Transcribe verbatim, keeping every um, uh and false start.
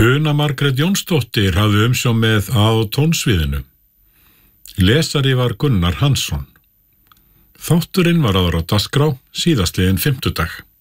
Una Margrét Jónsdóttir hafði umsjón með á tónsviðinu. Lesari var Gunnar Hansson. Þátturinn var áður á dagskrá síðastliðinn fimmtudag.